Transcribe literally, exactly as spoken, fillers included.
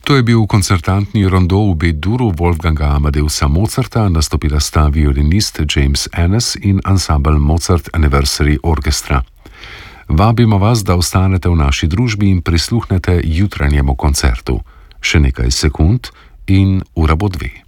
To je bil koncertantni rondo v B-duru Wolfganga Amadeusa Mozarta, nastopila sta violinist James Ennis in ansambel Mozart Anniversary Orchestra. Vabimo vas, da ostanete v naši družbi in prisluhnete jutranjemu koncertu. Še nekaj sekund in ura bo dve.